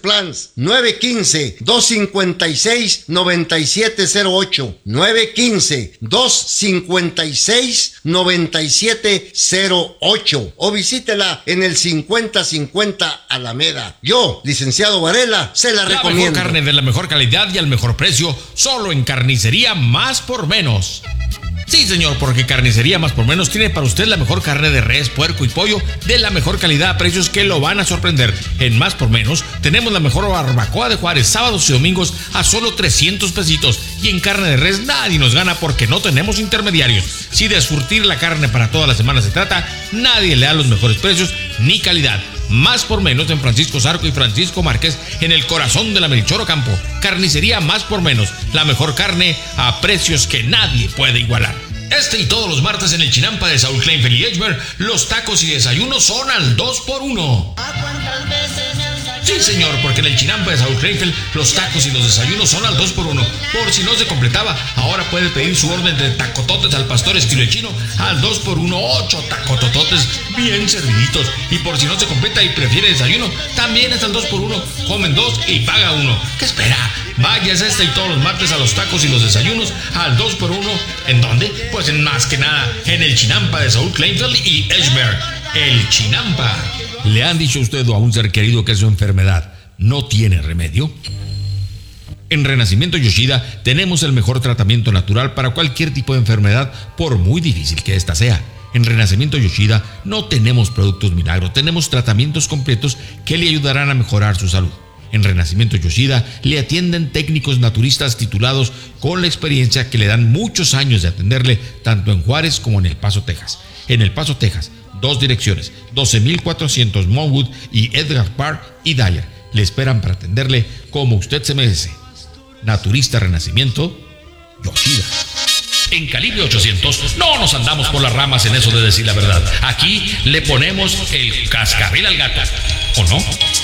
Plans, 915-256-9708, 915-256-9708, o visítela en el 5050 Alameda. Yo, licenciado Varela, se la recomiendo. La mejor carne de la mejor calidad y al mejor precio, solo en Carnicería Más por Menos. Sí, señor, porque Carnicería Más por Menos tiene para usted la mejor carne de res, puerco y pollo de la mejor calidad a precios que lo van a sorprender. En Más por Menos tenemos la mejor barbacoa de Juárez, sábados y domingos a solo 300 pesitos. Y en carne de res nadie nos gana porque no tenemos intermediarios. Si de surtir la carne para toda la semana se trata, nadie le da los mejores precios ni calidad. Más por Menos en Francisco Zarco y Francisco Márquez, en el corazón de la Melchor Ocampo. Carnicería Más por Menos, la mejor carne a precios que nadie puede igualar. Este y todos los martes en el Chinampa de Saúl Kleinfeld y Edgemer, los tacos y desayunos son al 2x1. Sí, señor, porque en el Chinampa de Saúl Kleinfeld, los tacos y los desayunos son al 2x1. Por si no se completaba, ahora puede pedir su orden de tacototes al pastor estilo chino al 2x1, 8 tacotototes bien serviditos. Y por si no se completa y prefiere desayuno, también es al 2x1. Comen 2 y paga 1. ¿Qué espera? Váyase este y todos los martes a los tacos y los desayunos al 2x1. ¿En dónde? Pues en más que nada, en el Chinampa de Saúl Kleinfeld y Edgemer. El Chinampa. ¿Le han dicho a usted o a un ser querido que su enfermedad no tiene remedio? En Renacimiento Yoshida tenemos el mejor tratamiento natural para cualquier tipo de enfermedad, por muy difícil que ésta sea. En Renacimiento Yoshida no tenemos productos milagros, tenemos tratamientos completos que le ayudarán a mejorar su salud. En Renacimiento Yoshida le atienden técnicos naturistas titulados con la experiencia que le dan muchos años de atenderle tanto en Juárez como en El Paso, Texas. En El Paso, Texas, 2 direcciones, 12400 Monwood y Edgar Park y Dyer. Le esperan para atenderle como usted se merece. Naturista Renacimiento Yoshida. En Calibre 800 no nos andamos por las ramas en eso de decir la verdad. Aquí le ponemos el cascabel al gato, ¿o no?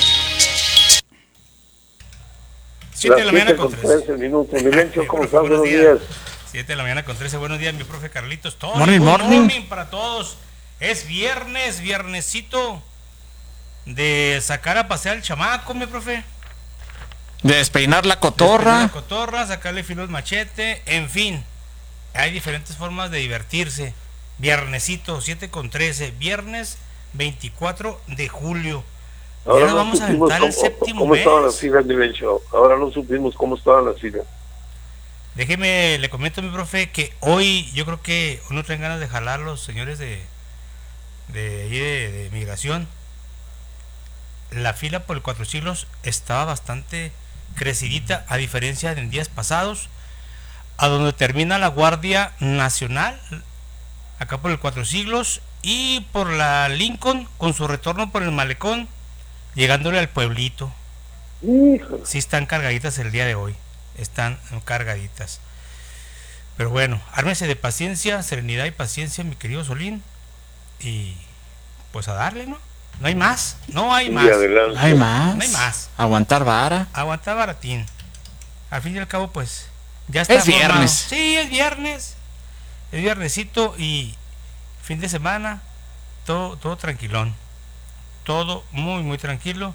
7 de la mañana con 13 minutos. Milencio, ¿cómo estás? Buenos días. 7 de la mañana con 13. Buenos días, mi profe Carlitos. Morning para todos. Es viernesito de sacar a pasear al chamaco, mi profe. De despeinar la cotorra. Sacarle filo al machete, en fin. Hay diferentes formas de divertirse. Viernesito, 7 con 13. Viernes 24 de julio. Ahora ya no vamos a aventar el séptimo cómo mes. Estaban las filas de Milencio. Ahora no supimos cómo estaban las filas. Déjeme, le comento, mi profe, que hoy yo creo que no traen ganas de jalar los señores de migración. La fila por el Cuatro Siglos estaba bastante crecidita, a diferencia de en días pasados, a donde termina la Guardia Nacional, acá por el Cuatro Siglos, y por la Lincoln, con su retorno por el Malecón, llegándole al pueblito. Híjole. Sí están cargaditas el día de hoy, están cargaditas. Pero bueno, ármese de paciencia, serenidad y paciencia, mi querido Solín, y pues a darle, ¿no? No hay más. No hay más. Aguantar vara. Aguantar baratín. Al fin y al cabo, pues ya está. Es viernes. Sí, es viernes. Es viernesito y fin de semana, todo tranquilón. Todo muy, muy tranquilo.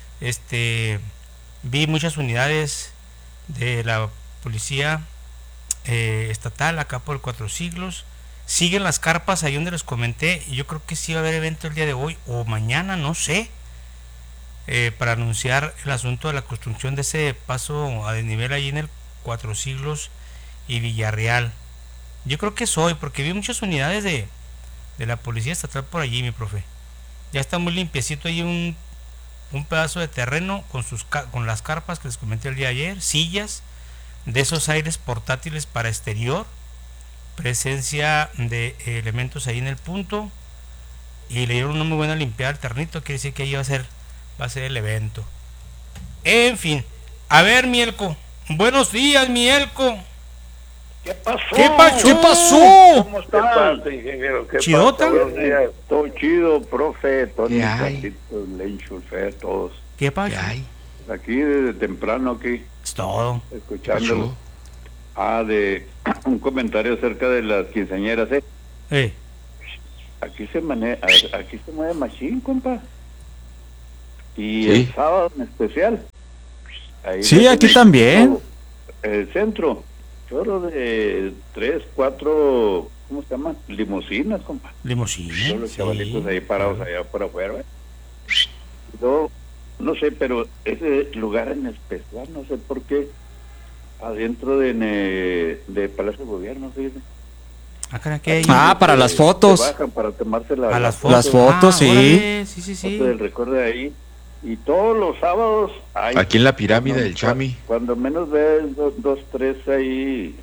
Vi muchas unidades de la policía estatal acá por el Cuatro Siglos. Siguen las carpas ahí donde les comenté, y yo creo que sí va a haber evento el día de hoy o mañana, no sé, para anunciar el asunto de la construcción de ese paso a desnivel ahí en el Cuatro Siglos y Villarreal. Yo creo que es hoy, porque vi muchas unidades de la policía estatal por allí, mi profe. Ya está muy limpiecito ahí un pedazo de terreno con las carpas que les comenté el día de ayer, sillas, de esos aires portátiles para exterior, presencia de elementos ahí en el punto, y le dieron una muy buena limpiada al ternito. Quiere decir que ahí va a ser el evento. En fin, a ver, Mielco, buenos días, Mielco. ¿Qué pasó? ¿Qué pasó? ¿Cómo estás? ¿Qué pasa, ingeniero? ¿Qué ¿Chidota? pasa? Buenos días. Todo chido, profe, Tony, ¿Qué hay? Carlitos, Lencho, Fer, todos. ¿Qué pasa? Aquí desde temprano, aquí, Es todo. escuchándolo. De un comentario acerca de las quinceañeras, Aquí se mueve machín, compa. Y Sí. el sábado en especial. Ahí Sí, va a aquí tener también. El centro, chorro de 3, 4, ¿cómo se llama? Limusinas, compa. Limusina. Todos los sí, chavalitos ahí parados claro. allá por afuera, ¿eh? Yo, no sé, pero ese lugar en especial, no sé por qué, adentro de Palacio de Gobierno, fíjate. Ah, caray, ¿qué hay? Ah, para las fotos. Se bajan para tomarse A las fotos. Las fotos, sí. órale, sí, sí, sí. foto del recuerdo de ahí. Y todos los sábados hay. Aquí en la pirámide del Chami. Cuando menos ves 2, 3 ahí,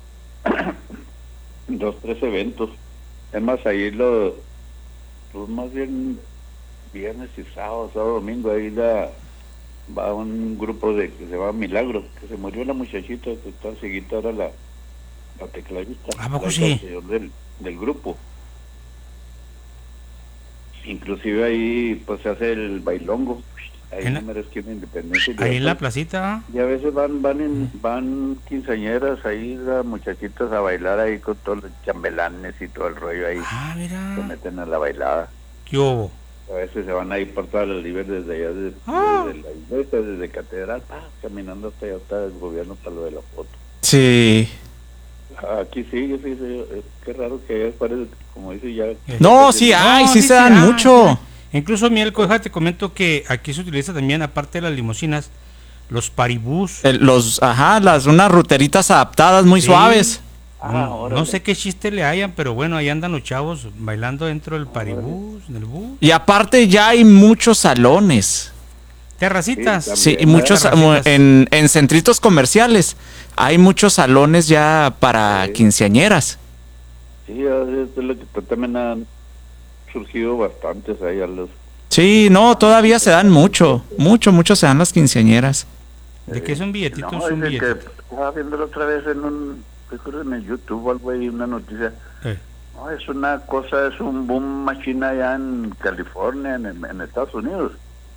2, 3 eventos. Es más, ahí pues más bien viernes y sábado, domingo, ahí va un grupo que se llama Milagro, que se murió la muchachita que está cieguita ahora la tecladista. ¿A poco la sí? canción del grupo. Inclusive ahí pues se hace el bailongo, ahí ¿En en la- la mera esquina de Independencia. Ahí en la placita. Y a veces van quinceañeras ahí, las muchachitas a bailar ahí con todos los chambelanes y todo el rollo ahí. Ah, Se mira. meten a la bailada. ¿Qué hubo? A veces se van ahí por todas las libres desde allá, desde la iglesia, desde Catedral, caminando hasta allá, hasta el gobierno para lo de la foto. Sí. Aquí sí, qué raro que es, parece, como dice ya. No, sí hay, sí se dan mucho. Incluso, Mielco, déjate, te comento que aquí se utiliza también, aparte de las limusinas, los paribús. Unas ruteritas adaptadas muy Sí. suaves. No sé qué chiste le hayan, pero bueno, ahí andan los chavos bailando dentro del paribús, del bus. Y aparte ya hay muchos salones. Terracitas. Sí, y muchos Terracitas. en centritos comerciales. Hay muchos salones ya para quinceañeras. Sí, es lo que también han surgido bastantes ahí a los... Sí, no, todavía se dan mucho se dan las quinceañeras. ¿De qué son billetitos? No, Son es el que billetitos. estaba viéndolo otra vez recuerdo en el YouTube o algo ahí, una noticia. No, es una cosa, es un boom machina allá en California, en Estados Unidos.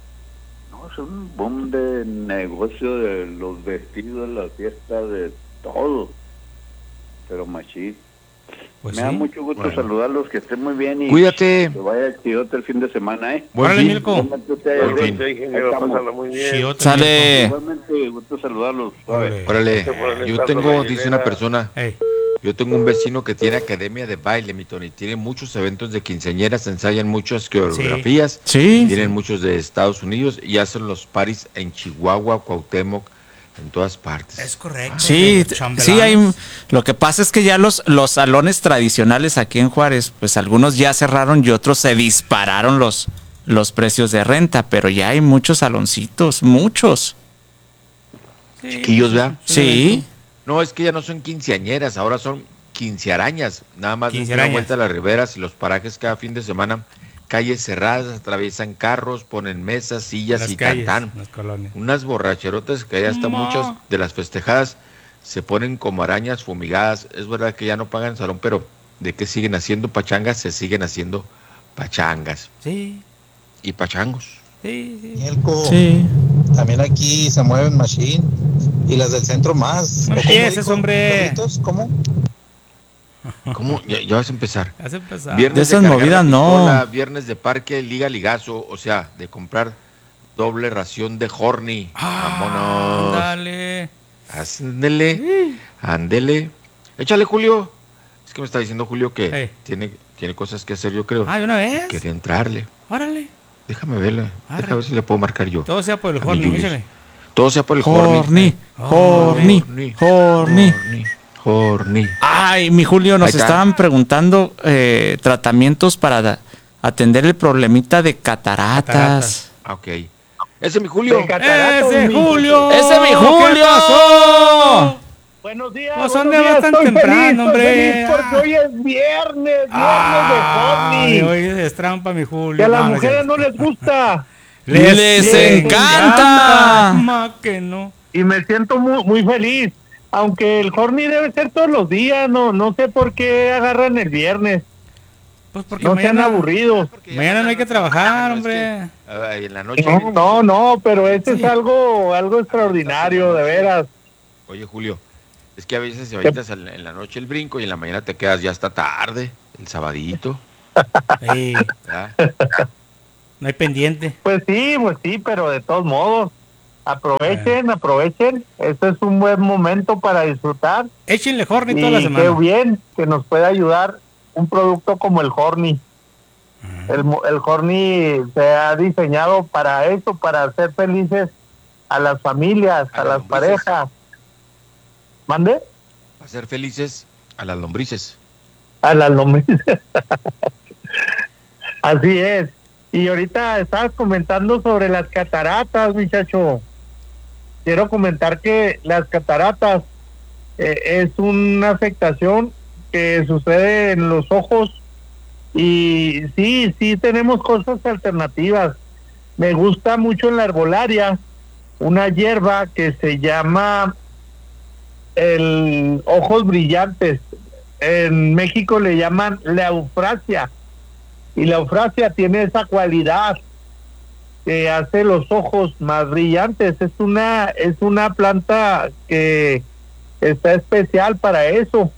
No, es un boom de negocio de los vestidos, las fiestas, de todo. Pero machín. Pues Me da sí. mucho gusto Bueno. saludarlos, que estén muy bien y Cuídate. que vaya chidote el fin de semana, ¿eh? Buen Órale, fin. Milko. Igualmente usted, Buen fin. ahí ingeniero, estamos. pásala muy bien. Chiote, Sale. Igualmente, gusto saludarlos. Órale. Órale, Por el yo estado tengo, de dice una Aguilera. persona, Ey, yo tengo un vecino que tiene academia de baile, mi Tony, tiene muchos eventos de quinceañeras, ensayan muchas coreografías, Sí. tienen muchos de Estados Unidos y hacen los paris en Chihuahua, Cuauhtémoc, en todas partes. es correcto. Sí, Chambelanes. sí hay. Lo que pasa es que ya los salones tradicionales aquí en Juárez, pues algunos ya cerraron y otros se dispararon los precios de renta, pero ya hay muchos saloncitos, muchos. Sí, Chiquillos, ¿verdad? Sí. sí. No, es que ya no son quinceañeras, ahora son quincearañas. Nada más den una Quincearañas. vuelta a las riberas y los parajes cada fin de semana. Calles cerradas, atraviesan carros, ponen mesas, sillas Las y calles, tan. las colonias. Unas borracherotas que ya hasta muchas de las festejadas se ponen como arañas fumigadas. Es verdad que ya no pagan salón, pero ¿de qué siguen haciendo pachangas? Se siguen haciendo pachangas Sí, y pachangos. sí, sí. Mielco, Sí. también aquí se mueven machine y las del centro más. No ¿O cómo empieces, dijo, hombre. Carlitos? ¿Cómo? ¿Cómo? Ya vas a empezar. Has empezado. Viernes De esas cargar movidas, la no. pistola, viernes de parque, liga ligazo, o sea, de comprar doble ración de horny. Vámonos. Ándale. Ándele. Échale, Julio. Es que me está diciendo Julio que Ey. tiene cosas que hacer, yo creo. Ah, ¿de una vez? Quería entrarle. Órale. Déjame verle. Arre. Déjame ver si le puedo marcar yo. Todo sea por el A mi horny, Julius. échale. Todo sea por el horny. Horny. Ay, mi Julio, Ahí nos está. estaban preguntando tratamientos para atender el problemita de cataratas. Ah, ok. Ese es mi Julio. ¡Ese Julio! ¡Ese es mi Julio! ¿Qué pasó? Buenos días. Pues, buenos ¿dónde días, vas tan estoy temprano, feliz, hombre? estoy feliz porque hoy es viernes Ay, de horny. hoy es trampa, mi Julio. Que a las No, no es mujeres cierto. no les gusta. ¡Les encanta! Más que no. Y me siento muy feliz. Aunque el horny debe ser todos los días, no sé por qué agarran el viernes. Pues porque No sean mañana, aburridos. mañana no hay que trabajar, hombre. En la noche. No, pero este es algo extraordinario, de veras. Oye, Julio, es que a veces se avientas en la noche el brinco y en la mañana te quedas ya hasta tarde, el sabadito. Ey, ¿verdad? No hay pendiente. Pues sí, pero de todos modos, aprovechen. Este es un buen momento para disfrutar. Échenle Horny toda la semana. Qué bien que nos puede ayudar un producto como el Horny. El Horny se ha diseñado para eso, para hacer felices a las familias, a las parejas. ¿Mande? Hacer felices a las lombrices. A las lombrices. Así es. Y ahorita estabas comentando sobre las cataratas, muchacho. Quiero comentar que las cataratas es una afectación que sucede en los ojos y sí tenemos cosas alternativas. Me gusta mucho en la herbolaria una hierba que se llama el ojos brillantes. En México le llaman la eufrasia. Y la eufrasia tiene esa cualidad que hace los ojos más brillantes. Es una planta que está especial para eso.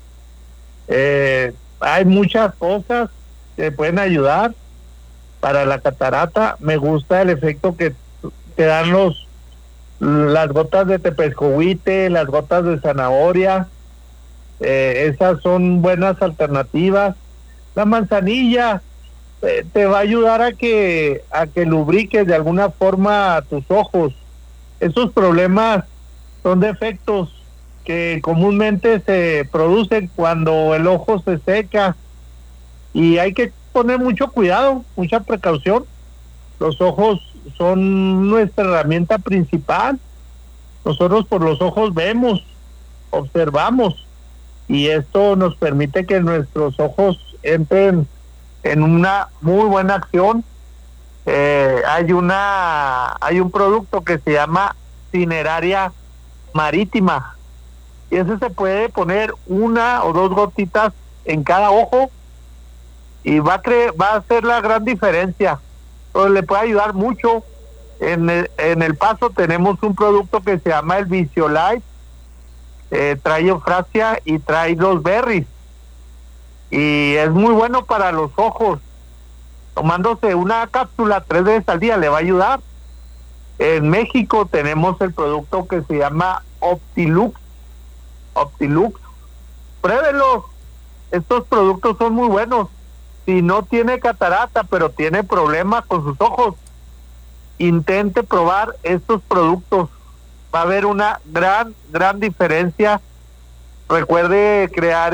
Hay muchas cosas que pueden ayudar para la catarata. Me gusta el efecto que dan las gotas de tepezcohuite, las gotas de zanahoria. Esas son buenas alternativas. La manzanilla te va a ayudar a que lubriques de alguna forma tus ojos. Esos problemas son defectos que comúnmente se producen cuando el ojo se seca y hay que poner mucho cuidado, mucha precaución. Los ojos son nuestra herramienta principal. Nosotros por los ojos vemos, observamos, y esto nos permite que nuestros ojos entren en una muy buena acción. Hay un producto que se llama Cineraria Marítima y ese se puede poner 1 o 2 gotitas en cada ojo y va a hacer la gran diferencia. Entonces le puede ayudar mucho. En El Paso tenemos un producto que se llama el Visiolight, trae eufrasia y trae los berries y es muy bueno para los ojos. Tomándose una cápsula 3 veces al día le va a ayudar. En México tenemos el producto que se llama Optilux. Pruébelos, estos productos son muy buenos. Si no tiene catarata pero tiene problemas con sus ojos, intente probar estos productos, va a haber una gran diferencia. Recuerde crear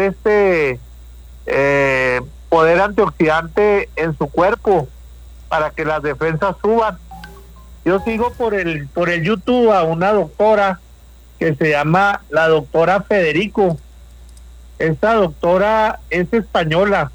poder antioxidante en su cuerpo para que las defensas suban. Yo sigo por el YouTube a una doctora que se llama la doctora Federico. Esta doctora es española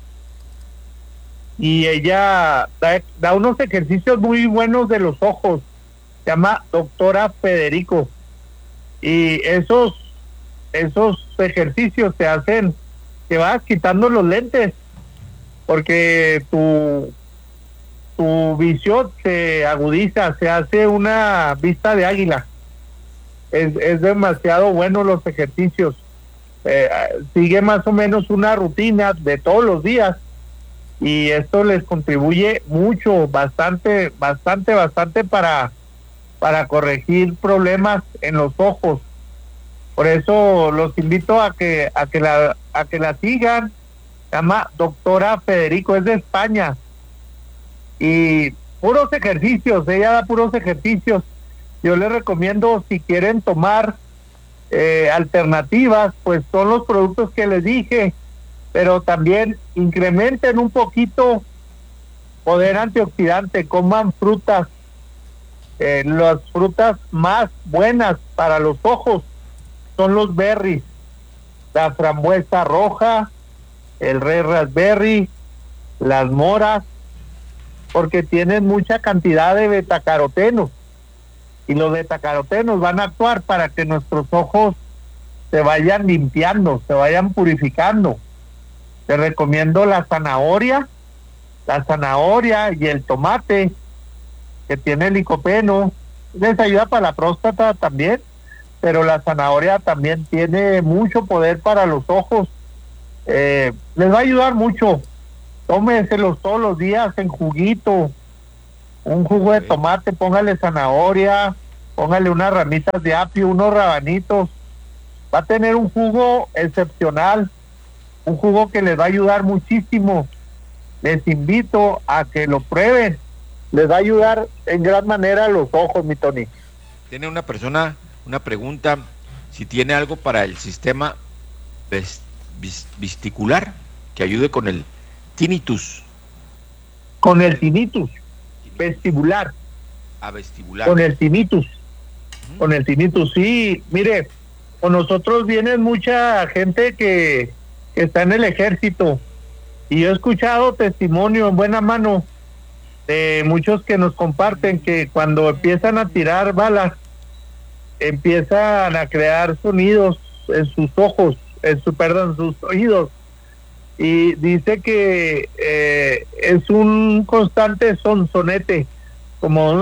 y ella da unos ejercicios muy buenos de los ojos. Se llama doctora Federico y esos ejercicios te hacen que vas quitando los lentes porque tu visión se agudiza, se hace una vista de águila. Es demasiado bueno los ejercicios. Sigue más o menos una rutina de todos los días y esto les contribuye mucho, bastante para corregir problemas en los ojos. Por eso los invito a que la sigan. Se llama doctora Federico, es de España y puros ejercicios, ella da puros ejercicios. Yo les recomiendo, si quieren tomar alternativas, pues son los productos que les dije, pero también incrementen un poquito poder antioxidante, coman frutas. Las frutas más buenas para los ojos son los berries, la frambuesa roja, el red raspberry, las moras, porque tienen mucha cantidad de betacarotenos y los betacarotenos van a actuar para que nuestros ojos se vayan limpiando, se vayan purificando. Te recomiendo la zanahoria y el tomate que tiene licopeno, les ayuda para la próstata también, pero la zanahoria también tiene mucho poder para los ojos. Les va a ayudar mucho. Tómeselos todos los días en juguito un jugo de tomate, póngale zanahoria, póngale unas ramitas de apio, unos rabanitos. Va a tener un jugo excepcional, un jugo que les va a ayudar muchísimo. Les invito a que lo prueben. Les va a ayudar en gran manera a los ojos, mi Tony. Tiene una persona una pregunta, si tiene algo para el sistema vestibular que ayude con el tinnitus. Con el tinnitus vestibular. Vestibular. Con el tinnitus. Con el tinnitus, sí. Mire, con nosotros viene mucha gente que está en el ejército. Y yo he escuchado testimonio en buena mano de muchos que nos comparten que cuando empiezan a tirar balas, empiezan a crear sonidos en sus ojos, en sus oídos. Y dice que es un constante sonsonete, como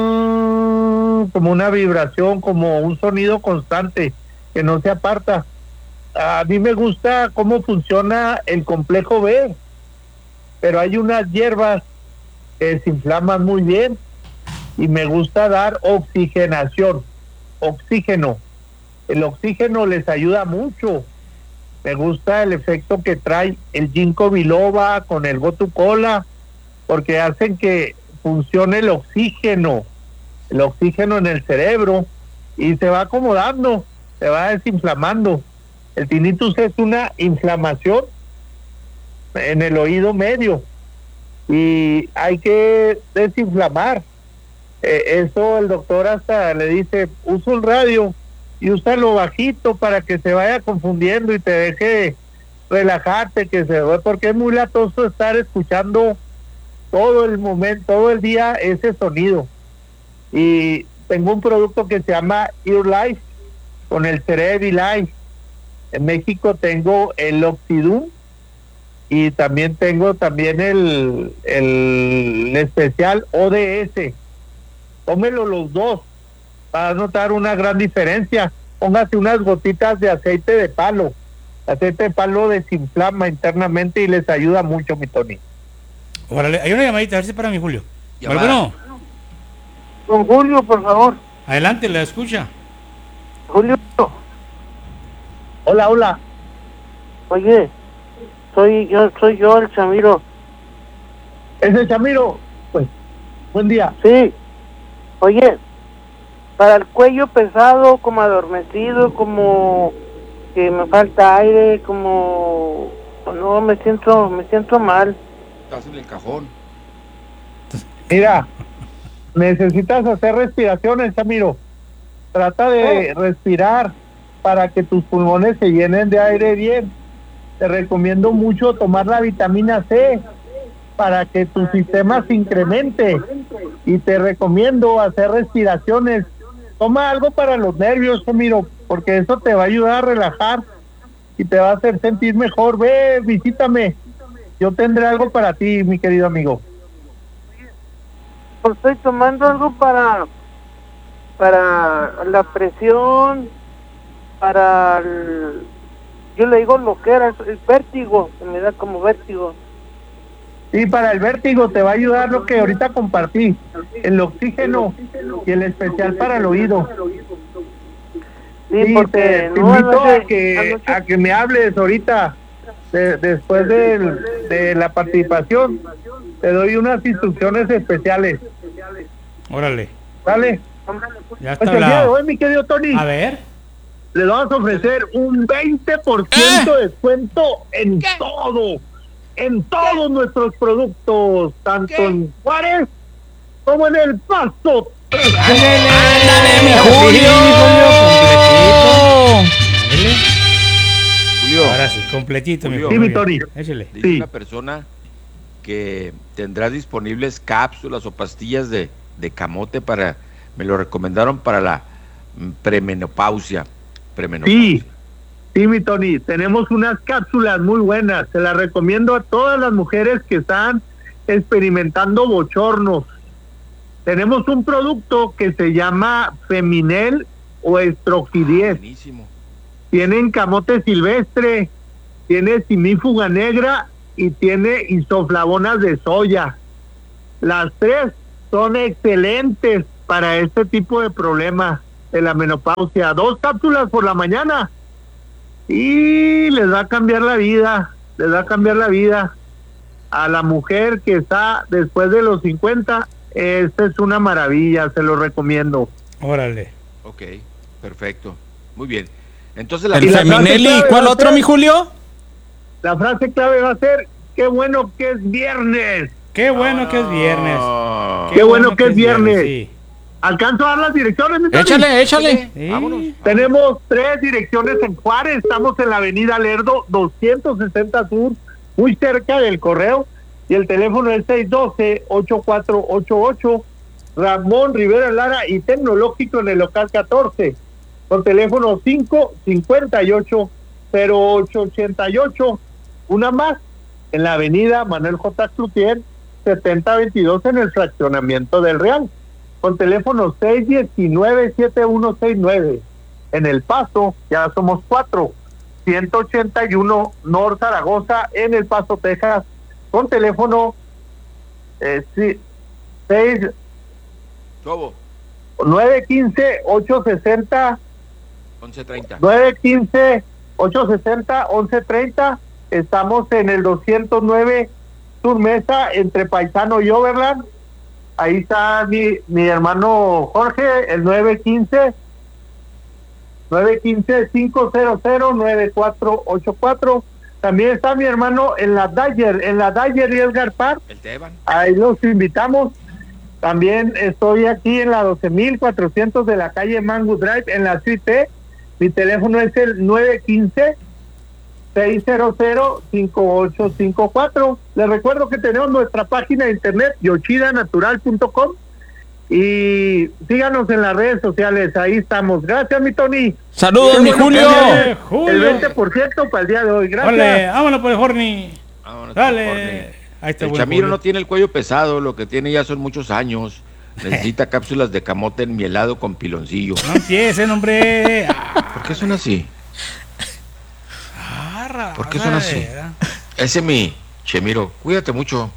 una vibración, como un sonido constante que no se aparta. A mí me gusta cómo funciona el complejo B, pero hay unas hierbas que se inflaman muy bien y me gusta dar oxígeno. El oxígeno les ayuda mucho. Me gusta el efecto que trae el ginkgo biloba con el gotu kola, porque hacen que funcione el oxígeno en el cerebro y se va acomodando, se va desinflamando. El tinnitus es una inflamación en el oído medio y hay que desinflamar. Eso el doctor hasta le dice, usa un radio y úsalo bajito para que se vaya confundiendo y te deje relajarte, porque es muy latoso estar escuchando todo el momento, todo el día ese sonido. Y tengo un producto que se llama Ear Life con el Cerebi Life. En México tengo el Oxidum y también tengo el especial ODS. Tómelo los dos para notar una gran diferencia. Póngase unas gotitas de aceite de palo. El aceite de palo desinflama internamente y les ayuda mucho, mi Tony. Órale, hay una llamadita, a ver si para mi Julio. Bueno. Don Julio, por favor. Adelante, la escucha. Julio. Hola. Oye, soy yo, el Chamiro. ¿Es el Chamiro? Pues, buen día. Sí. Oye, para el cuello pesado, como adormecido, como que me falta aire, como no, me siento mal. Estás en el cajón. Mira, necesitas hacer respiraciones, Chamiro. Trata de respirar para que tus pulmones se llenen de aire bien. Te recomiendo mucho tomar la vitamina C para que tu sistema se incremente, y te recomiendo hacer respiraciones. Toma algo para los nervios, Chamiro, porque eso te va a ayudar a relajar y te va a hacer sentir mejor. Ve, visítame. Yo tendré algo para ti, mi querido amigo. Pues estoy tomando algo para la presión, yo le digo lo que era el vértigo, que me da como vértigo. Sí, para el vértigo te va a ayudar lo que ahorita compartí, el oxígeno y el especial para el oído. Sí, porque te invito a que me hables ahorita, después de la participación, te doy unas instrucciones especiales. Órale. ¿Vale? Ya está pues el día de hoy, mi querido Tony, a ver, le vamos a ofrecer un 20% de descuento en todo. En todos nuestros productos, tanto en Juárez como en El Paso. ¡Ándale, mi Julio! Julio. Ahora sí, completito, Julio. mi Sí, mi Tony. Échale. Dice Sí. una persona que tendrá disponibles cápsulas o pastillas de camote me lo recomendaron para la premenopausia. Sí, mi Tony, tenemos unas cápsulas muy buenas. Se las recomiendo a todas las mujeres que están experimentando bochornos. Tenemos un producto que se llama Feminel o Estrogidies. Buenísimo. Tienen camote silvestre, tiene simífuga negra y tiene isoflavonas de soya. Las tres son excelentes para este tipo de problema de la menopausia. 2 cápsulas por la mañana y les va a cambiar la vida, a la mujer que está después de los 50. Esta es una maravilla, se lo recomiendo. Órale. Ok, perfecto. Muy bien. Entonces el Feminelli, ¿cuál otro, mi Julio? La frase clave va a ser: qué bueno que es viernes. Qué bueno que es viernes. Qué bueno que es viernes. Sí. ¿Alcanzo a dar las direcciones? Échale. Sí. Vámonos. Tenemos 3 direcciones en Juárez. Estamos en la avenida Lerdo 260 Sur, muy cerca del correo. Y el teléfono es 612-8488. Ramón Rivera Lara y Tecnológico en el local 14. Con teléfono 558-0888. Una más en la avenida Manuel J. Cloutier 7022 en el fraccionamiento del Real, con teléfono 619-7169. En El Paso ya somos 4, 181 North Zaragoza en El Paso, Texas, con teléfono 915-860 1130. 915-860-1130. Estamos en el 209 Sur Mesa, entre Paisano y Overland. Ahí está mi hermano Jorge, el 915-500-9484. También está mi hermano en la Dyer y Edgar Park. El Teban. Ahí los invitamos. También estoy aquí en la 12400 de la calle Mango Drive, en la Suite. Mi teléfono es el 915-600-5854. Les recuerdo que tenemos nuestra página de internet, yochidanatural.com, y síganos en las redes sociales, ahí estamos. Gracias, mi Tony. Saludos, mi Julio. El 20% para el día de hoy. Gracias. Ole, vámonos por el Horny. Dale. Ahí está. El Chamiro no tiene el cuello pesado, lo que tiene ya son muchos años. Necesita cápsulas de camote enmielado con piloncillo. No empiecen, hombre. ¿Por qué son así? ¿Por qué son así? Ese es mi Chemiro. Cuídate mucho,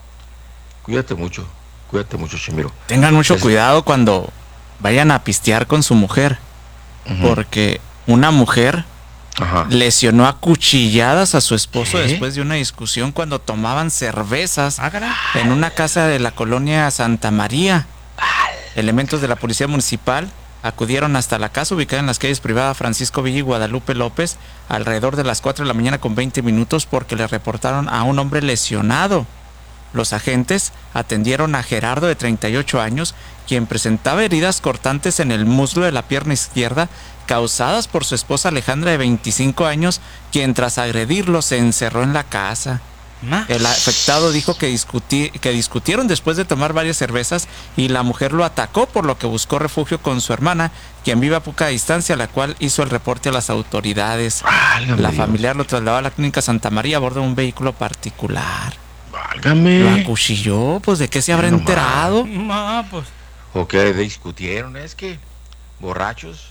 Chemiro. Tengan mucho cuidado cuando vayan a pistear con su mujer, porque una mujer lesionó a cuchilladas a su esposo después de una discusión cuando tomaban cervezas en una casa de la colonia Santa María. Elementos de la policía municipal acudieron hasta la casa ubicada en las calles privadas Francisco Villa y Guadalupe López alrededor de las 4 de la mañana con 20 minutos porque le reportaron a un hombre lesionado. Los agentes atendieron a Gerardo, de 38 años, quien presentaba heridas cortantes en el muslo de la pierna izquierda causadas por su esposa Alejandra, de 25 años, quien tras agredirlo se encerró en la casa. El afectado dijo que discutieron después de tomar varias cervezas y la mujer lo atacó, por lo que buscó refugio con su hermana, quien vive a poca distancia, la cual hizo el reporte a las autoridades. La familiar lo trasladó a la clínica Santa María a bordo de un vehículo particular. Válgame. Lo acuchilló, pues ¿de qué se habrá enterado? Pues. ¿O qué discutieron? Es que borrachos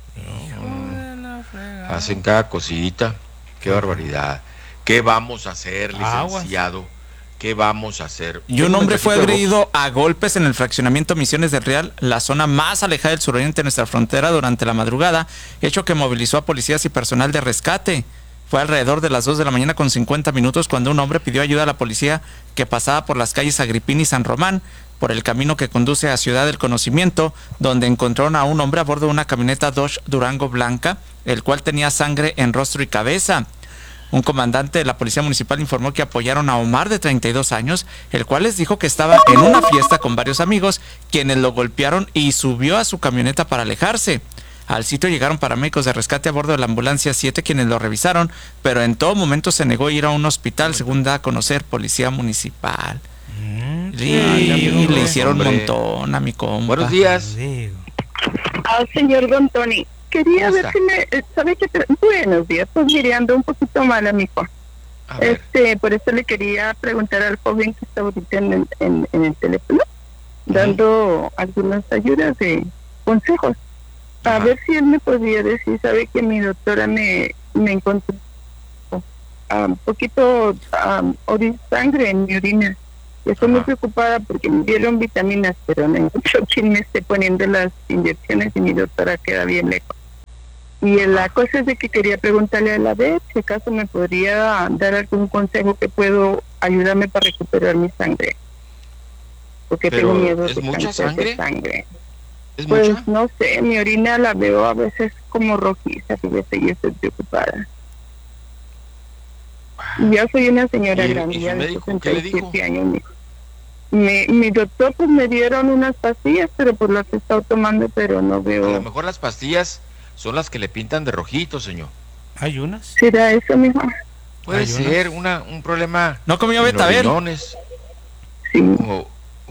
hacen cada cosita. Qué barbaridad. ¿Qué vamos a hacer, licenciado? ¿Qué vamos a hacer? Y un hombre fue agredido a golpes en el fraccionamiento Misiones del Real, la zona más alejada del suroriente de nuestra frontera, durante la madrugada, hecho que movilizó a policías y personal de rescate. Fue alrededor de las 2 de la mañana con 50 minutos cuando un hombre pidió ayuda a la policía que pasaba por las calles Agripín y San Román, por el camino que conduce a Ciudad del Conocimiento, donde encontraron a un hombre a bordo de una camioneta Dodge Durango blanca, el cual tenía sangre en rostro y cabeza. Un comandante de la Policía Municipal informó que apoyaron a Omar, de 32 años, el cual les dijo que estaba en una fiesta con varios amigos, quienes lo golpearon y subió a su camioneta para alejarse. Al sitio llegaron paramédicos de rescate a bordo de la ambulancia 7, quienes lo revisaron, pero en todo momento se negó a ir a un hospital, según da a conocer Policía Municipal. Le hicieron un montón a mi compa. Buenos días. Señor Don Tony, quería ver si ¿sabe qué? Buenos días, pues mirando un poquito mal, amigo. Por eso le quería preguntar al joven que está ahorita en el teléfono, dando algunas ayudas de consejos. A ver si él me podría decir, sabe que mi doctora me encontró un poquito sangre en mi orina. Yo estoy muy preocupada porque me dieron vitaminas, pero no encuentro quien me esté poniendo las inyecciones y mi doctora queda bien lejos. Y la cosa es de que quería preguntarle a la vez si acaso me podría dar algún consejo que puedo ayudarme para recuperar mi sangre. Porque Pero, tengo miedo ¿es de mucha cáncer de sangre? sangre. ¿Es Pues mucha? no sé, mi orina la veo a veces como rojiza, fíjese, y estoy preocupada. Ya soy una señora ¿Y grande, su ya de médico qué le dijo? 67 años. Mi doctor pues me dieron unas pastillas, pero pues las he estado tomando, pero no A lo veo. mejor las pastillas son las que le pintan de rojito, señor. ¿Hay unas? ¿Será eso, mijo? Puede ¿Hay ser un problema. ¿No comió en los betabel? riñones. Sí. O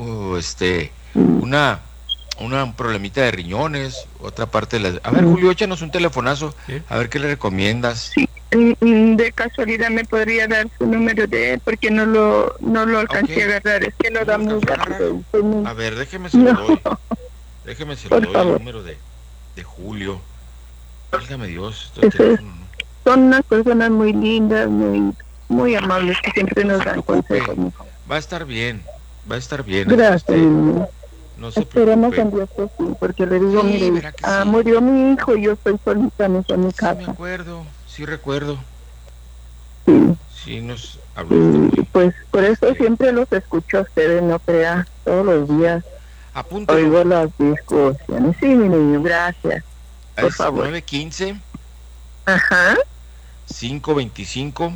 un problemita de riñones, otra parte de la... A ver, Julio, échanos un telefonazo, a ver qué le recomiendas. De casualidad me podría dar su número de él, porque no lo alcancé a agarrar, es que lo da muy rápido. A ver, déjeme se lo doy. Déjeme se lo Por doy favor. el número de Julio. Válgame Dios. Son unas personas muy lindas, muy amables, que siempre nos dan consejos, mijo. Va a estar bien, va a estar bien. Gracias, niño. No se Esperemos preocupe. en Dios que sí, porque le digo, Sí, mire, verá que sí. murió mi hijo y yo estoy solita en mi casa. Me acuerdo, sí recuerdo. Sí. Sí nos habló. Y pues por eso siempre los escucho a ustedes, no crea, todos los días. Apúntalo. Oigo las discusiones. Sí, mi niño, gracias. Por Es favor. 915 Ajá. 525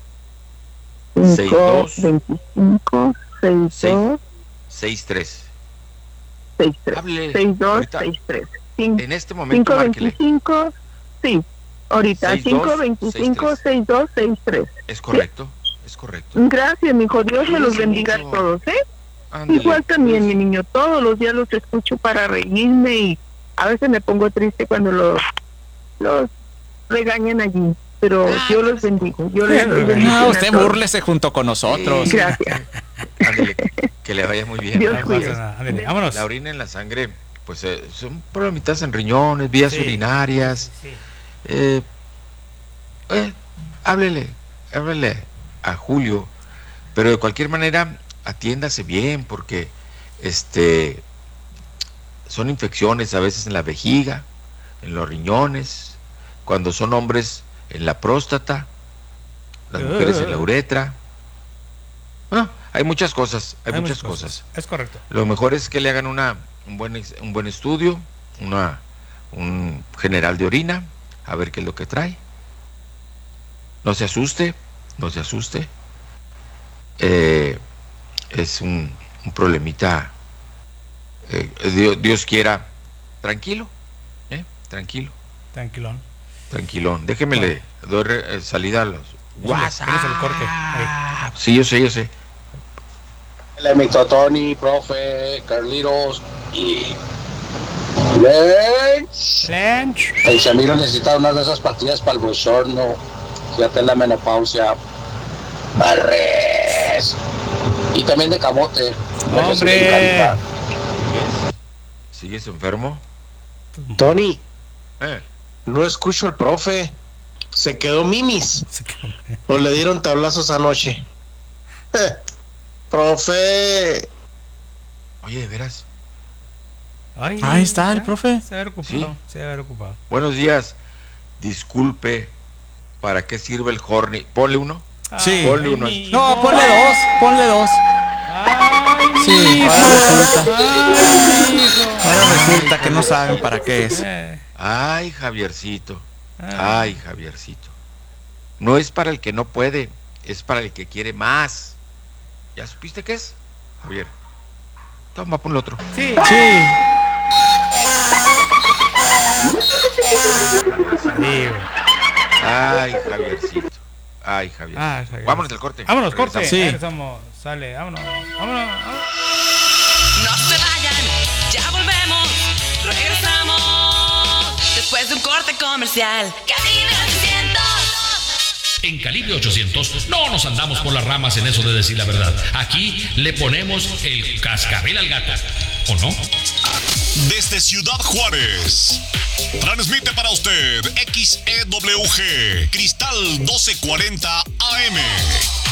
525 62 63. 63. Hable 62 ahorita. 63. En este momento márquele. 525, sí. Ahorita 62, 525 62 63. Es correcto, es correcto. Gracias, mijo. Dios me los bendiga a todos, ¿eh? Ándale, Igual también, mi niño. Todos los días los escucho para reírme y a veces me pongo triste cuando los regañan allí. Pero yo los bendigo. Yo les doy bendición No, a usted todos. búrlese junto con nosotros. Gracias. Ándale, que le vaya muy bien. Dios No cuide. pasa nada. Ándale, vámonos. La orina en la sangre, pues son problemitas en riñones, vías Sí. urinarias. Sí. Háblele a Julio, pero de cualquier manera atiéndase bien porque son infecciones a veces en la vejiga, en los riñones, cuando son hombres en la próstata, las mujeres en la uretra. Hay muchas cosas, hay muchas cosas. Es correcto. Lo mejor es que le hagan un buen estudio, un general de orina, a ver qué es lo que trae. No se asuste, no se asuste. Es un problemita, Dios quiera, tranquilo, tranquilo. Tranquilón. Tranquilón. Déjeme le doy salida a los WhatsApp. Tienes el corte. Ahí. Sí, yo sé. Le mito Tony, profe, Carlitos y Lench. El Chamiro necesita una de esas pastillas para el bochorno. Fíjate en la menopausia. Barres. Y también de camote. ¡Hombre! ¿Sigues enfermo? Tony, Eh. no escucho al profe. Se quedó mimis. O le dieron tablazos anoche. Profe. Oye, de veras. Ahí está el profe. Se debe haber ocupado. Se debe haber ocupado. Buenos días. Disculpe, ¿para qué sirve el horny? Ponle uno. Sí. Ponle uno. No, ponle dos. Sí, ahora resulta que no saben para qué es. Ay, Javiercito. Ay, Javiercito. No es para el que no puede, es para el que quiere más. ¿Ya supiste qué es, Javier? Toma, ponle otro. Sí. Ay, Javiercito. Ay, Javier. Vámonos del corte. Vámonos, corte. Regresamos. Regresamos. Sale, vámonos. No se vayan, ya volvemos, regresamos después de un corte comercial. Calibre 800. En Calibre 800 no nos andamos por las ramas en eso de decir la verdad. Aquí le ponemos el cascabel al gato, ¿o no? Desde Ciudad Juárez, transmite para usted XEWG Cristal 1240 AM.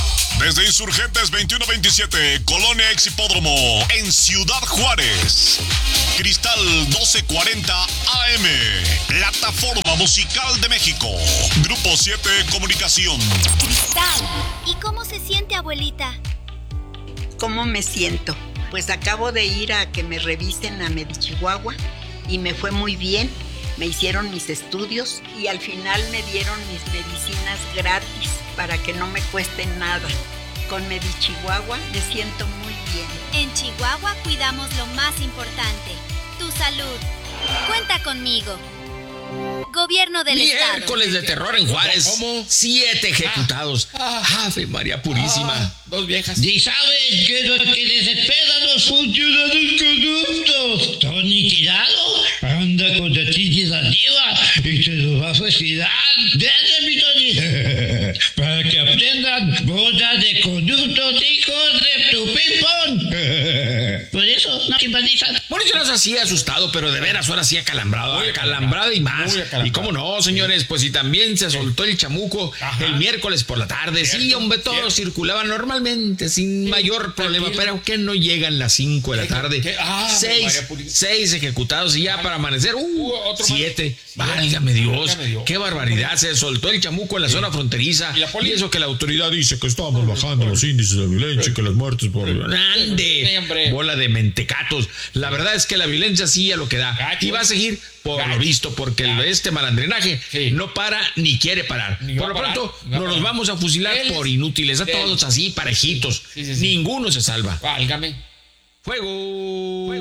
Desde Insurgentes 2127, Colonia Exhipódromo, en Ciudad Juárez. Cristal 1240 AM, Plataforma Musical de México. Grupo 7 Comunicación. Cristal, ¿y cómo se siente, abuelita? ¿Cómo me siento? Pues acabo de ir a que me revisen a Medichihuahua y me fue muy bien. Me hicieron mis estudios y al final me dieron mis medicinas gratis para que no me cueste nada. Con Medichihuahua me siento muy bien. En Chihuahua cuidamos lo más importante, tu salud. Cuenta conmigo. Gobierno del Estado. Miércoles de terror en Juárez. ¿Cómo? 7 ejecutados. Ave María Purísima. 2 viejas. ¿Y sabes qué es lo que desespera a los funcionarios corruptos? Son liquidados. Anda con la chichis arriba y se los va a fusilar. Desde mi Tony. Para que aprendan bodas de corruptos hijos de tu pipón. Por eso no simpatizan. Bueno, yo no sé así asustado, pero de veras ahora sí acalambrado. Acalambrado y más. Y cómo no, señores, pues y también se soltó el chamuco el miércoles por la tarde. Cierto, sí, hombre, todo circulaba normalmente, sin mayor problema, pero que no llegan las 5 de la tarde. 6 ejecutados y ya para amanecer, 7. Válgame Dios, qué barbaridad. Se soltó el chamuco en la zona fronteriza. Y eso que la autoridad dice que estamos bajando los índices de violencia y que las muertes por... ¡Ande! Bola de mentecatos. La verdad es que la violencia sí a lo que da. Y va a seguir por lo visto, porque este malandrinaje no para ni quiere parar. Por lo pronto, nos vamos a fusilar por inútiles a todos así, parejitos. Ninguno se salva. Válgame. ¡Fuego!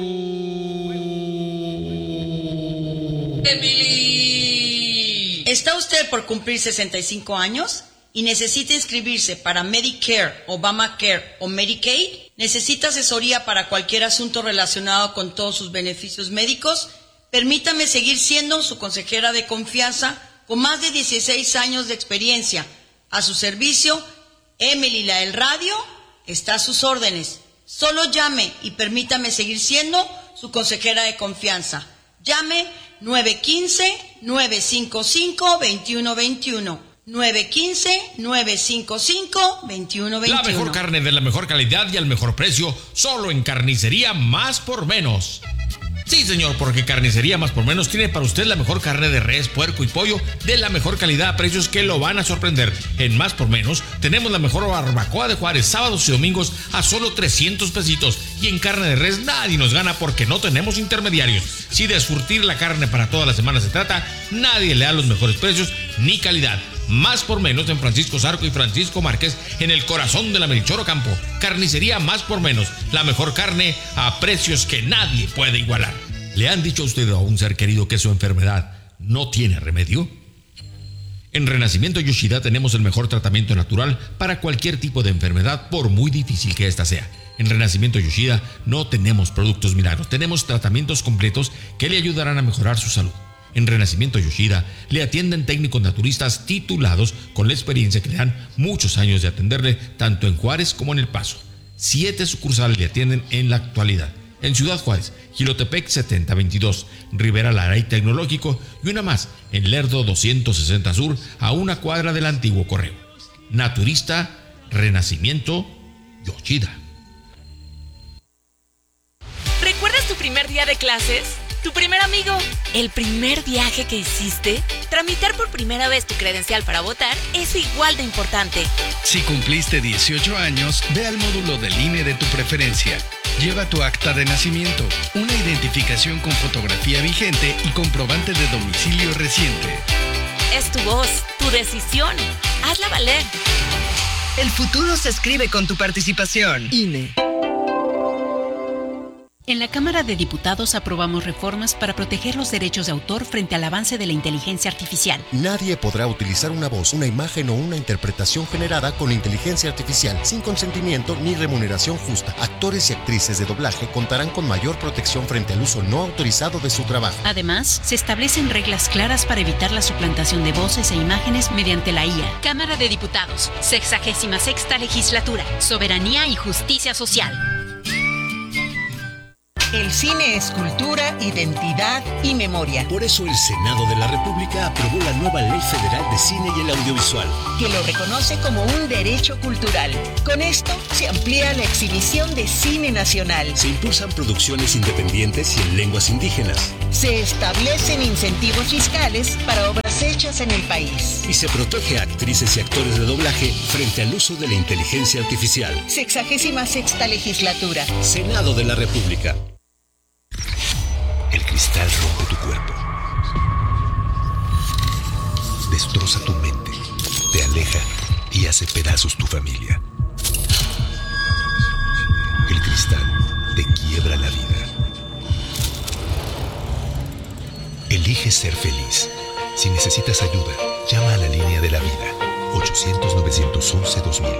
¡Emily! ¿Está usted por cumplir 65 años y necesita inscribirse para Medicare, Obamacare o Medicaid? ¿Necesita asesoría para cualquier asunto relacionado con todos sus beneficios médicos? Permítame seguir siendo su consejera de confianza con más de 16 años de experiencia. A su servicio, Emily la del radio está a sus órdenes. Solo llame y permítame seguir siendo su consejera de confianza. Llame 915-955-2121. 915-955-2121. La mejor carne de la mejor calidad y al mejor precio, solo en Carnicería Más por Menos. Sí, señor, porque Carnicería Más por Menos tiene para usted la mejor carne de res, puerco y pollo de la mejor calidad a precios que lo van a sorprender. En Más por Menos tenemos la mejor barbacoa de Juárez, sábados y domingos a solo 300 pesitos. Y en carne de res nadie nos gana porque no tenemos intermediarios. Si de surtir la carne para toda la semana se trata, nadie le da los mejores precios ni calidad. Más por Menos en Francisco Zarco y Francisco Márquez, en el corazón de la Melchor Ocampo. Carnicería Más por Menos, la mejor carne a precios que nadie puede igualar. ¿Le han dicho a usted o a un ser querido que su enfermedad no tiene remedio? En Renacimiento Yoshida tenemos el mejor tratamiento natural para cualquier tipo de enfermedad, por muy difícil que ésta sea. En Renacimiento Yoshida no tenemos productos milagros, tenemos tratamientos completos que le ayudarán a mejorar su salud. En Renacimiento Yoshida le atienden técnicos naturistas titulados con la experiencia que le dan muchos años de atenderle tanto en Juárez como en El Paso. 7 sucursales le atienden en la actualidad. En Ciudad Juárez, Jilotepec 7022, Rivera Lara y Tecnológico, y una más en Lerdo 260 Sur, a una cuadra del antiguo correo. Naturista Renacimiento Yoshida. ¿Recuerdas tu primer día de clases? ¿Tu primer amigo? ¿El primer viaje que hiciste? Tramitar por primera vez tu credencial para votar es igual de importante. Si cumpliste 18 años, ve al módulo del INE de tu preferencia. Lleva tu acta de nacimiento, una identificación con fotografía vigente y comprobante de domicilio reciente. Es tu voz, tu decisión. Hazla valer. El futuro se escribe con tu participación. INE. En la Cámara de Diputados aprobamos reformas para proteger los derechos de autor frente al avance de la inteligencia artificial. Nadie podrá utilizar una voz, una imagen o una interpretación generada con inteligencia artificial sin consentimiento ni remuneración justa. Actores y actrices de doblaje contarán con mayor protección frente al uso no autorizado de su trabajo. Además, se establecen reglas claras para evitar la suplantación de voces e imágenes mediante la IA. Cámara de Diputados, 66ª Legislatura, Soberanía y Justicia Social. El cine es cultura, identidad y memoria. Por eso el Senado de la República aprobó la nueva Ley Federal de Cine y el Audiovisual, que lo reconoce como un derecho cultural. Con esto se amplía la exhibición de cine nacional. Se impulsan producciones independientes y en lenguas indígenas. Se establecen incentivos fiscales para obras hechas en el país. Y se protege a actrices y actores de doblaje frente al uso de la inteligencia artificial. 66ª legislatura. Senado de la República. El cristal rompe tu cuerpo. Destroza tu mente. Te aleja y hace pedazos tu familia. El cristal te quiebra la vida. Elige ser feliz. Si necesitas ayuda, llama a la línea de la vida. 800-911-2000.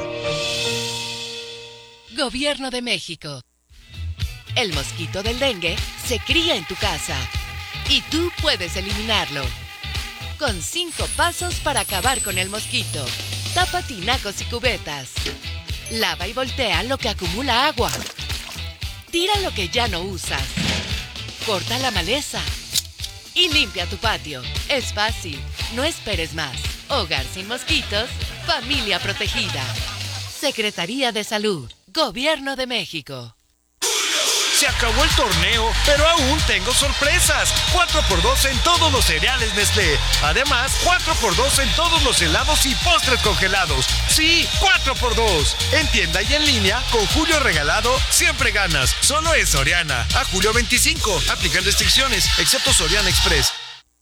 Gobierno de México. El mosquito del dengue se cría en tu casa y tú puedes eliminarlo. Con 5 pasos para acabar con el mosquito. Tapa tinacos y cubetas. Lava y voltea lo que acumula agua. Tira lo que ya no usas. Corta la maleza. Y limpia tu patio. Es fácil. No esperes más. Hogar sin mosquitos. Familia protegida. Secretaría de Salud. Gobierno de México. Se acabó el torneo, pero aún tengo sorpresas. 4x2 en todos los cereales Nestlé. Además, 4x2 en todos los helados y postres congelados. Sí, 4x2. En tienda y en línea, con Julio Regalado, siempre ganas. Solo en Soriana. A julio 25. Aplican restricciones, excepto Soriana Express.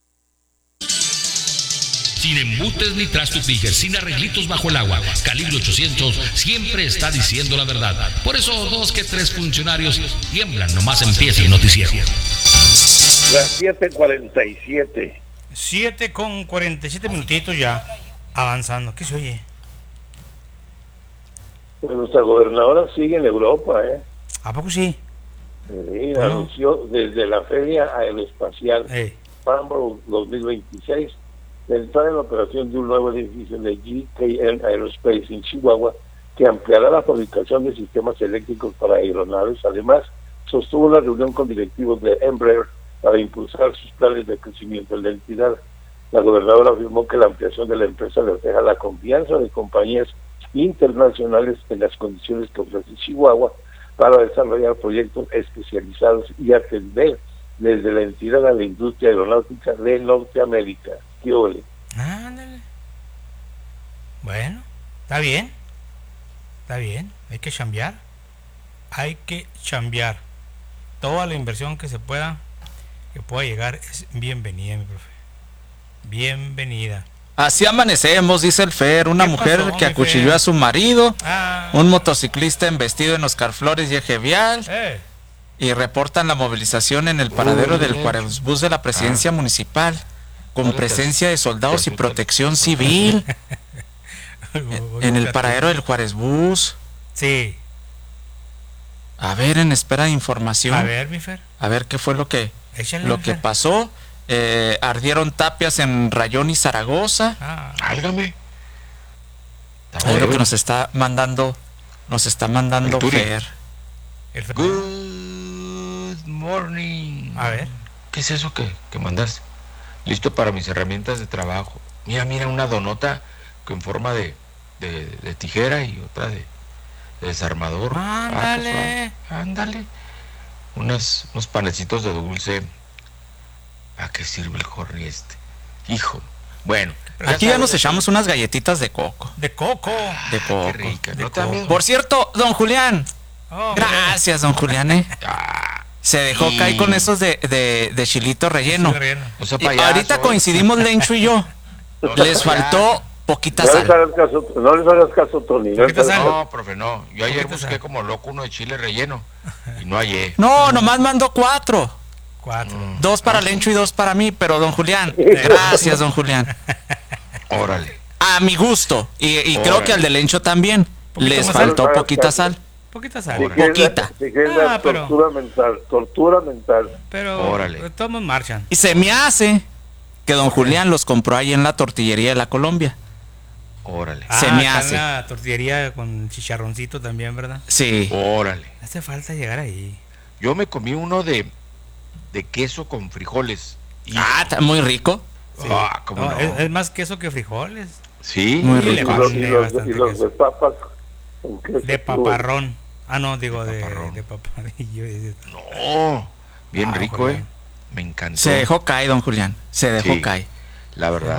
Sin embutes ni trastos Tiger, sin arreglitos bajo el agua. Calibre 800 siempre está diciendo la verdad. Por eso 2 que 3 funcionarios tiemblan, nomás empieza el noticiero. Las 7:47. 7:47 minutitos ya, avanzando. ¿Qué se oye? Pues nuestra gobernadora sigue en Europa, ¿eh? ¿A poco sí? Sí, anunció desde la Feria Aeroespacial Farnborough 2026 de entrar en la operación de un nuevo edificio de GKN Aerospace en Chihuahua que ampliará la fabricación de sistemas eléctricos para aeronaves. Además, sostuvo una reunión con directivos de Embraer para impulsar sus planes de crecimiento en la entidad. La gobernadora afirmó que la ampliación de la empresa refleja la confianza de compañías internacionales en las condiciones que ofrece Chihuahua para desarrollar proyectos especializados y atender desde la entidad a la industria aeronáutica de Norteamérica. ¿Qué ole? Ándale. Bueno, está bien. Está bien. Hay que chambear. Hay que chambear. Toda la inversión que pueda llegar es bienvenida, mi profe. Bienvenida. Así amanecemos, dice el Fer. Una mujer que acuchilló a su marido. Un motociclista embestido en Oscar Flores y Eje Vial. Y reportan la movilización en el paradero del Juárez Bus de la Presidencia Municipal, con presencia de soldados y protección civil. En el paradero del Juárez Bus. Sí. A ver, en espera de información. A ver, mi Fer. A ver qué fue lo que pasó. Ardieron tapias en Rayón y Zaragoza. Álgame. Es lo que nos está mandando Fer. Good morning. A ver. ¿Qué es eso que mandaste? Listo para mis herramientas de trabajo. Mira, una donota en forma de tijera y otra de desarmador. Ándale. Ándale. Unos panecitos de dulce. ¿A qué sirve el Jorni este? Hijo. Bueno. Aquí ya nos echamos unas galletitas de coco. De coco. De coco. Qué rica. ¿No también? Por cierto, don Julián. Gracias, don Julián. Se dejó caer con esos de chilito relleno. O sea, payaso, ahorita coincidimos Lencho y yo. Les faltó poquita sal. No les hagas caso, Tony. No, profe, no. Yo ayer busqué como loco uno de chile relleno y no hallé. No, nomás mandó 4. 2 para Lencho y 2 para mí, pero don Julián. Gracias, don Julián. Órale. A mi gusto. Y creo que al de Lencho también. Les faltó poquita sal. Poquita sal. Poquita. Tortura mental. Pero todos marchan. Y se me hace que don Julián los compró ahí en la tortillería de la Colombia. Órale. Se me hace. Una tortillería con chicharroncito también, ¿verdad? Sí. Órale. Hace falta llegar ahí. Yo me comí uno de queso con frijoles. Está muy rico. Sí. ¿Cómo no? Es más queso que frijoles. Sí, muy Y rico. Y los de papas. ¿con qué De se paparrón. No, digo de paparillo. No, bien rico, Julián. Me encantó. Se dejó caer, don Julián. Se dejó Sí. caer. La verdad.